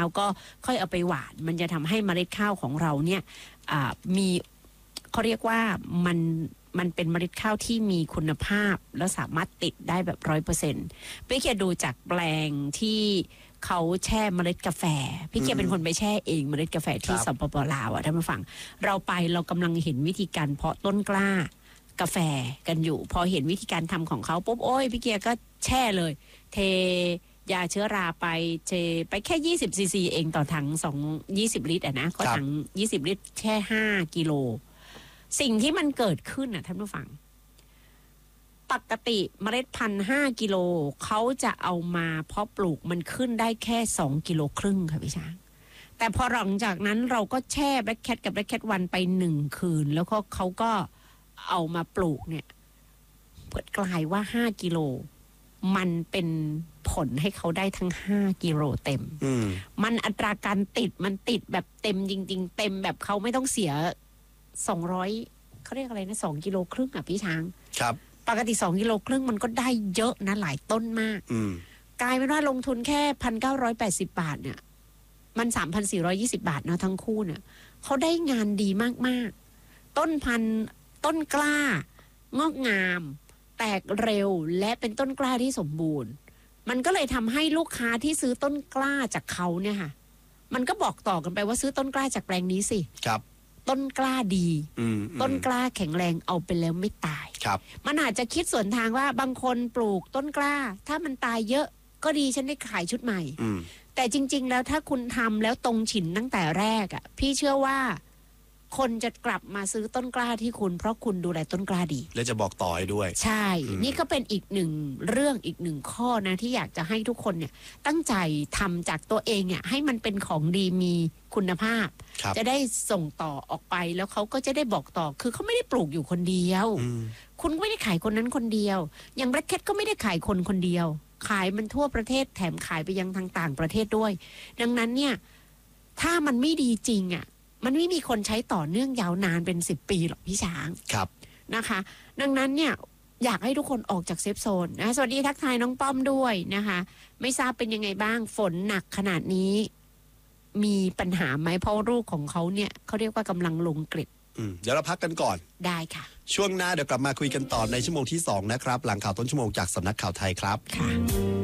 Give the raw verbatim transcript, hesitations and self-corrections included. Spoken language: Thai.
ก็ค่อยเอาไปหว่านมันจะทำให้เมล็ดข้าวของเราเนี่ยมีเขาเรียกว่ามันมันเป็นเมล็ดข้าวที่มีคุณภาพแล้วสามารถติดได้แบบร้อยเปอร์เซ็นต์พี่เกียรดูจากแปลงที่เขาแช่เมล็ดกาแฟพี่เกียรเป็นคนไปแช่เองเมล็ดกาแฟที่สปป.ลาวอ่ะท่านผู้ฟังเราไปเรากำลังเห็นวิธีการเพาะต้นกล้ากาแฟกันอยู่พอเห็นวิธีการทำของเขาปุ๊บโอ้ยพี่เกียรก็แช่เลยเทยาเชื้อราไปเทไปแค่ยี่สิบซีซีเองต่อถังสองยี่สิบลิตรอ่ะนะก็ถังยี่สิบลิตรแค่ห้ากิโลสิ่งที่มันเกิดขึ้นน่ะท่านผู้ฟังปกติเมล็ดพันธุ์ห้ากิโลเขาจะเอามาเพาะปลูกมันขึ้นได้แค่สองกิโลครึ่งค่ะพี่ช้างแต่พอหลังจากนั้นเราก็แช่แบล็คแคทกับแบล็คแคทวันไปหนึ่งคืนแล้วก็เขาก็เอามาปลูกเนี่ยเปิดกลายว่าห้ากิโลมันเป็นผลให้เขาได้ทั้งห้ากิโลเต็มมันอัตราการติดมันติดแบบเต็มจริงๆเต็มแบบเขาไม่ต้องเสียสองร้อยเขาเรียกอะไรนะสองกิโลครึ่งอ่ะพี่ช้างครับปกติสองกิโลครึ่งมันก็ได้เยอะนะหลายต้นมากกลายเป็นว่าลงทุนแค่พันเก้าร้อยแปดสิบบาทเนี่ยมันสามพันสี่ร้อยยี่สิบาทนะทั้งคู่เนี่ยเขาได้งานดีมากๆต้นพันธุ์ต้นกล้างอกงามแตกเร็วและเป็นต้นกล้าที่สมบูรณ์มันก็เลยทำให้ลูกค้าที่ซื้อต้นกล้าจากเขาเนี่ยค่ะมันก็บอกต่อกันไปว่าซื้อต้นกล้าจากแปลงนี้สิครับต้นกล้าดีต้นกล้าแข็งแรงเอาไปแล้วไม่ตายครับมันอาจจะคิดส่วนทางว่าบางคนปลูกต้นกล้าถ้ามันตายเยอะก็ดีฉันได้ขายชุดใหม่แต่จริงๆแล้วถ้าคุณทำแล้วตรงฉินตั้งแต่แรกอ่ะพี่เชื่อว่าคนจะกลับมาซื้อต้นกล้าที่คุณเพราะคุณดูแลต้นกล้าดีและจะบอกต่อให้ด้วยใช่นี่ก็เป็นอีกหนึ่งเรื่องอีกหนึ่งข้อนะที่อยากจะให้ทุกคนเนี่ยตั้งใจทำจากตัวเองเนี่ยให้มันเป็นของดีมีคุณภาพจะได้ส่งต่อออกไปแล้วเขาก็จะได้บอกต่อคือเขาไม่ได้ปลูกอยู่คนเดียวคุณไม่ได้ขายคนนั้นคนเดียวอย่างแบล็คแคทก็ไม่ได้ขายคนคนเดียวขายมันทั่วประเทศแถมขายไปยังทางต่างประเทศด้วยดังนั้นเนี่ยถ้ามันไม่ดีจริงอ่ะมันไม่มีคนใช้ต่อเนื่องยาวนานเป็นสิบปีหรอกพี่ช้างครับนะคะดังนั้นเนี่ยอยากให้ทุกคนออกจากเซฟโซนนะสวัสดีทักทายน้องป้อมด้วยนะคะไม่ทราบเป็นยังไงบ้างฝนหนักขนาดนี้มีปัญหาไหมเพราะลูกของเขาเนี่ยเขาเรียกว่ากำลังลงเกล็ดเดี๋ยวเราพักกันก่อนได้ค่ะช่วงหน้าเดี๋ยวกลับมาคุยกันต่อในชั่วโมงที่สองนะครับหลังข่าวต้นชั่วโมงจากสำนักข่าวไทยครับค่ะ